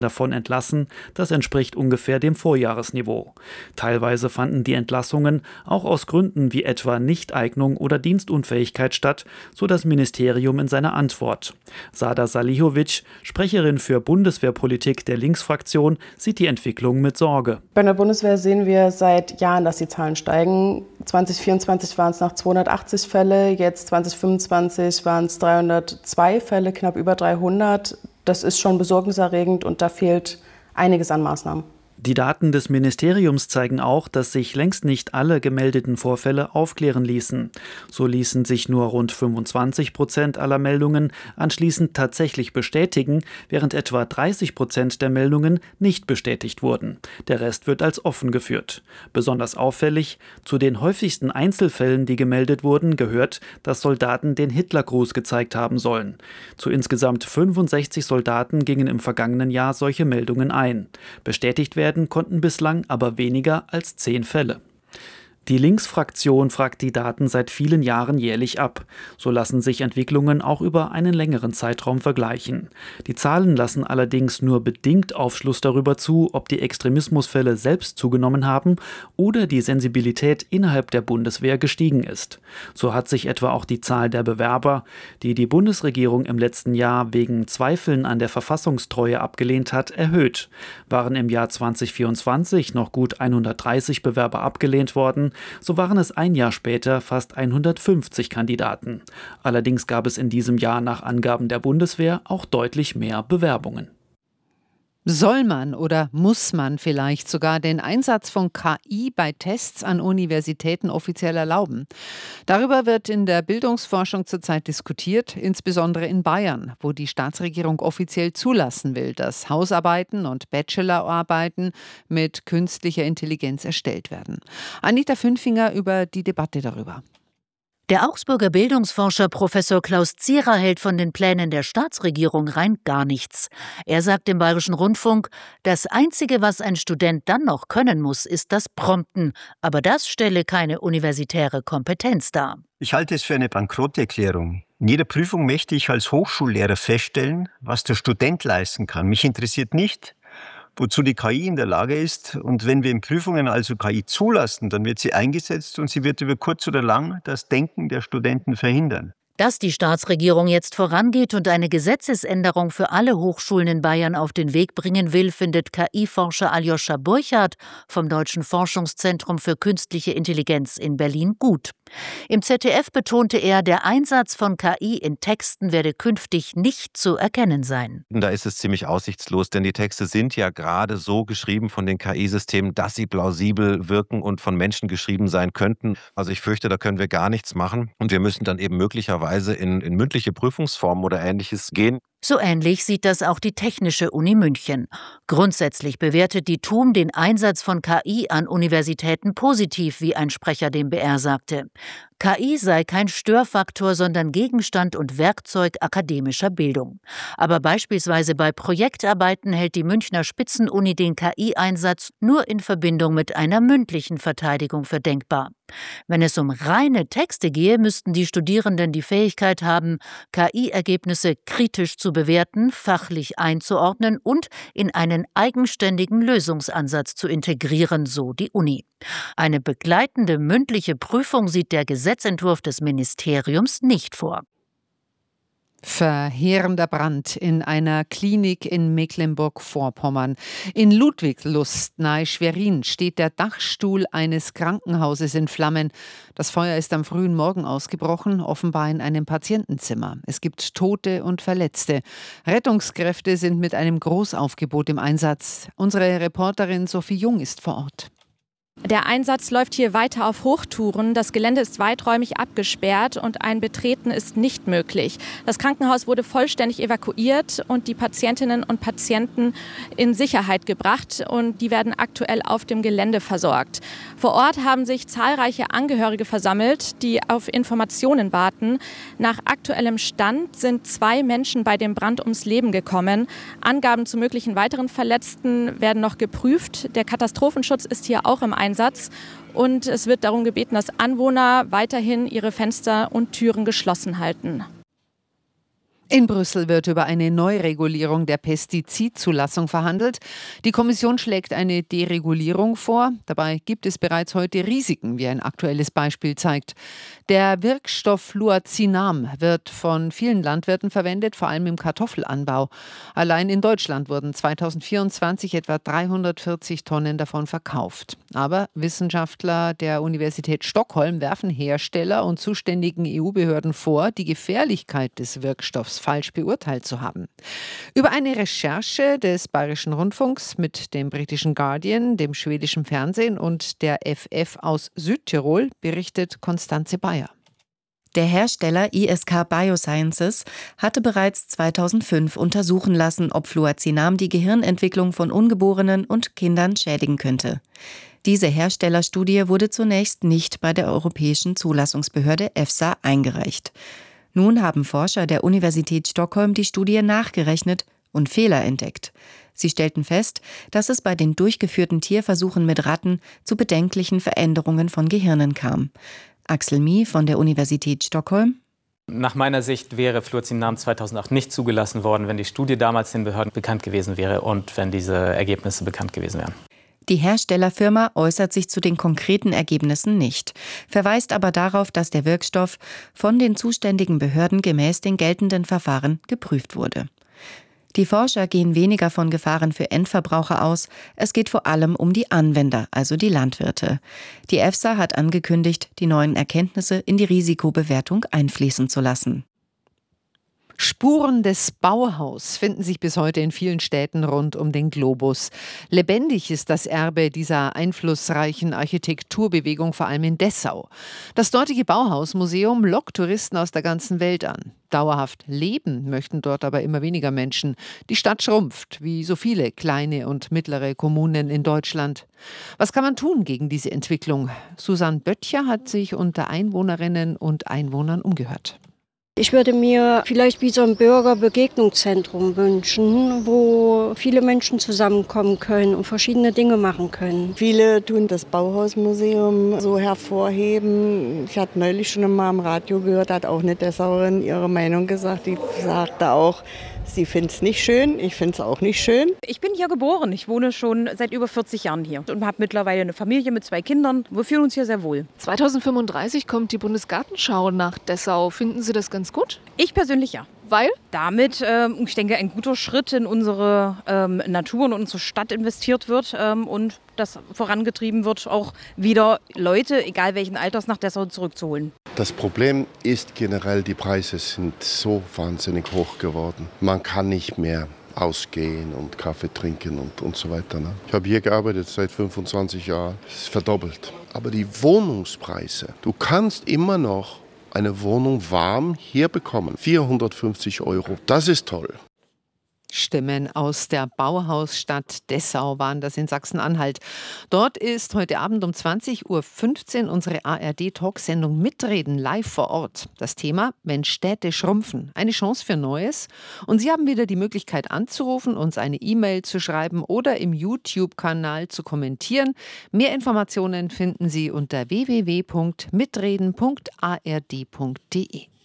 davon entlassen, das entspricht ungefähr dem Vorjahresniveau. Teilweise fanden die Entlassungen auch aus Gründen wie etwa Nichteignung oder Dienstunfähigkeit statt, so das Ministerium in seiner Antwort. Sada Salihovic, Sprecherin für Bundeswehrpolitik der Linksfraktion, sieht die Entwicklung mit Sorge. Bei der Bundeswehr sehen wir seit Jahren, dass die Zahlen steigen. 2024 waren es noch 280 Fälle, jetzt 2025 waren es 302 Fälle, knapp über 300. Das ist schon besorgniserregend und da fehlt einiges an Maßnahmen. Die Daten des Ministeriums zeigen auch, dass sich längst nicht alle gemeldeten Vorfälle aufklären ließen. So ließen sich nur rund 25% aller Meldungen anschließend tatsächlich bestätigen, während etwa 30% der Meldungen nicht bestätigt wurden. Der Rest wird als offen geführt. Besonders auffällig, zu den häufigsten Einzelfällen, die gemeldet wurden, gehört, dass Soldaten den Hitlergruß gezeigt haben sollen. Zu insgesamt 65 Soldaten gingen im vergangenen Jahr solche Meldungen ein. Bestätigt werden konnten bislang aber weniger als 10 Fälle. Die Linksfraktion fragt die Daten seit vielen Jahren jährlich ab. So lassen sich Entwicklungen auch über einen längeren Zeitraum vergleichen. Die Zahlen lassen allerdings nur bedingt Aufschluss darüber zu, ob die Extremismusfälle selbst zugenommen haben oder die Sensibilität innerhalb der Bundeswehr gestiegen ist. So hat sich etwa auch die Zahl der Bewerber, die die Bundesregierung im letzten Jahr wegen Zweifeln an der Verfassungstreue abgelehnt hat, erhöht. Waren im Jahr 2024 noch gut 130 Bewerber abgelehnt worden, so waren es ein Jahr später fast 150 Kandidaten. Allerdings gab es in diesem Jahr nach Angaben der Bundeswehr auch deutlich mehr Bewerbungen. Soll man oder muss man vielleicht sogar den Einsatz von KI bei Tests an Universitäten offiziell erlauben? Darüber wird in der Bildungsforschung zurzeit diskutiert, insbesondere in Bayern, wo die Staatsregierung offiziell zulassen will, dass Hausarbeiten und Bachelorarbeiten mit künstlicher Intelligenz erstellt werden. Anita Fünfinger über die Debatte darüber. Der Augsburger Bildungsforscher Professor Klaus Zierer hält von den Plänen der Staatsregierung rein gar nichts. Er sagt im Bayerischen Rundfunk, das Einzige, was ein Student dann noch können muss, ist das Prompten. Aber das stelle keine universitäre Kompetenz dar. Ich halte es für eine Bankrotterklärung. In jeder Prüfung möchte ich als Hochschullehrer feststellen, was der Student leisten kann. Mich interessiert nicht, wozu die KI in der Lage ist. Und wenn wir in Prüfungen also KI zulassen, dann wird sie eingesetzt und sie wird über kurz oder lang das Denken der Studenten verhindern. Dass die Staatsregierung jetzt vorangeht und eine Gesetzesänderung für alle Hochschulen in Bayern auf den Weg bringen will, findet KI-Forscher Aljoscha Burchardt vom Deutschen Forschungszentrum für Künstliche Intelligenz in Berlin gut. Im ZDF betonte er, der Einsatz von KI in Texten werde künftig nicht zu erkennen sein. Da ist es ziemlich aussichtslos, denn die Texte sind ja gerade so geschrieben von den KI-Systemen, dass sie plausibel wirken und von Menschen geschrieben sein könnten. Also ich fürchte, da können wir gar nichts machen und wir müssen dann eben möglicherweise in mündliche Prüfungsformen oder Ähnliches gehen. So ähnlich sieht das auch die Technische Uni München. Grundsätzlich bewertet die TUM den Einsatz von KI an Universitäten positiv, wie ein Sprecher dem BR sagte. KI sei kein Störfaktor, sondern Gegenstand und Werkzeug akademischer Bildung. Aber beispielsweise bei Projektarbeiten hält die Münchner Spitzenuni den KI-Einsatz nur in Verbindung mit einer mündlichen Verteidigung für denkbar. Wenn es um reine Texte gehe, müssten die Studierenden die Fähigkeit haben, KI-Ergebnisse kritisch zu bewerten, fachlich einzuordnen und in einen eigenständigen Lösungsansatz zu integrieren, so die Uni. Eine begleitende mündliche Prüfung sieht der Gesetzentwurf des Ministeriums nicht vor. Verheerender Brand in einer Klinik in Mecklenburg-Vorpommern. In Ludwigslust nahe Schwerin steht der Dachstuhl eines Krankenhauses in Flammen. Das Feuer ist am frühen Morgen ausgebrochen, offenbar in einem Patientenzimmer. Es gibt Tote und Verletzte. Rettungskräfte sind mit einem Großaufgebot im Einsatz. Unsere Reporterin Sophie Jung ist vor Ort. Der Einsatz läuft hier weiter auf Hochtouren. Das Gelände ist weiträumig abgesperrt und ein Betreten ist nicht möglich. Das Krankenhaus wurde vollständig evakuiert und die Patientinnen und Patienten in Sicherheit gebracht und die werden aktuell auf dem Gelände versorgt. Vor Ort haben sich zahlreiche Angehörige versammelt, die auf Informationen warten. Nach aktuellem Stand sind 2 Menschen bei dem Brand ums Leben gekommen. Angaben zu möglichen weiteren Verletzten werden noch geprüft. Der Katastrophenschutz ist hier auch im Einsatz und es wird darum gebeten, dass Anwohner weiterhin ihre Fenster und Türen geschlossen halten. In Brüssel wird über eine Neuregulierung der Pestizidzulassung verhandelt. Die Kommission schlägt eine Deregulierung vor. Dabei gibt es bereits heute Risiken, wie ein aktuelles Beispiel zeigt. Der Wirkstoff Fluazinam wird von vielen Landwirten verwendet, vor allem im Kartoffelanbau. Allein in Deutschland wurden 2024 etwa 340 Tonnen davon verkauft. Aber Wissenschaftler der Universität Stockholm werfen Hersteller und zuständigen EU-Behörden vor, die Gefährlichkeit des Wirkstoffs falsch beurteilt zu haben. Über eine Recherche des Bayerischen Rundfunks mit dem britischen Guardian, dem schwedischen Fernsehen und der FF aus Südtirol berichtet Konstanze Bayer. Der Hersteller ISK Biosciences hatte bereits 2005 untersuchen lassen, ob Fluazinam die Gehirnentwicklung von Ungeborenen und Kindern schädigen könnte. Diese Herstellerstudie wurde zunächst nicht bei der Europäischen Zulassungsbehörde EFSA eingereicht. Nun haben Forscher der Universität Stockholm die Studie nachgerechnet und Fehler entdeckt. Sie stellten fest, dass es bei den durchgeführten Tierversuchen mit Ratten zu bedenklichen Veränderungen von Gehirnen kam. Axel Mie von der Universität Stockholm. Nach meiner Sicht wäre Fluazinam 2008 nicht zugelassen worden, wenn die Studie damals den Behörden bekannt gewesen wäre und wenn diese Ergebnisse bekannt gewesen wären. Die Herstellerfirma äußert sich zu den konkreten Ergebnissen nicht, verweist aber darauf, dass der Wirkstoff von den zuständigen Behörden gemäß den geltenden Verfahren geprüft wurde. Die Forscher gehen weniger von Gefahren für Endverbraucher aus, es geht vor allem um die Anwender, also die Landwirte. Die EFSA hat angekündigt, die neuen Erkenntnisse in die Risikobewertung einfließen zu lassen. Spuren des Bauhaus finden sich bis heute in vielen Städten rund um den Globus. Lebendig ist das Erbe dieser einflussreichen Architekturbewegung vor allem in Dessau. Das dortige Bauhausmuseum lockt Touristen aus der ganzen Welt an. Dauerhaft leben möchten dort aber immer weniger Menschen. Die Stadt schrumpft, wie so viele kleine und mittlere Kommunen in Deutschland. Was kann man tun gegen diese Entwicklung? Susanne Böttcher hat sich unter Einwohnerinnen und Einwohnern umgehört. Ich würde mir vielleicht wie so ein Bürgerbegegnungszentrum wünschen, wo viele Menschen zusammenkommen können und verschiedene Dinge machen können. Viele tun das Bauhausmuseum so hervorheben. Ich hatte neulich schon mal am Radio gehört, hat auch eine Dessauerin ihre Meinung gesagt. Die sagte auch, sie findet es nicht schön, ich finde es auch nicht schön. Ich bin hier geboren, ich wohne schon seit über 40 Jahren hier und habe mittlerweile eine Familie mit 2 Kindern. Wir fühlen uns hier sehr wohl. 2035 kommt die Bundesgartenschau nach Dessau. Finden Sie das ganz gut? Ich persönlich ja. Weil? Damit, ich denke, ein guter Schritt in unsere Natur und unsere Stadt investiert wird und das vorangetrieben wird, auch wieder Leute, egal welchen Alters, nach Dessau zurückzuholen. Das Problem ist generell, die Preise sind so wahnsinnig hoch geworden. Man kann nicht mehr ausgehen und Kaffee trinken und so weiter. Ne? Ich habe hier gearbeitet seit 25 Jahren, es ist verdoppelt. Aber die Wohnungspreise, du kannst immer noch eine Wohnung warm hier bekommen. 450 €. Das ist toll. Stimmen aus der Bauhausstadt Dessau waren das in Sachsen-Anhalt. Dort ist heute Abend um 20.15 Uhr unsere ARD-Talksendung Mitreden live vor Ort. Das Thema: Wenn Städte schrumpfen. Eine Chance für Neues. Und Sie haben wieder die Möglichkeit anzurufen, uns eine E-Mail zu schreiben oder im YouTube-Kanal zu kommentieren. Mehr Informationen finden Sie unter www.mitreden.ard.de.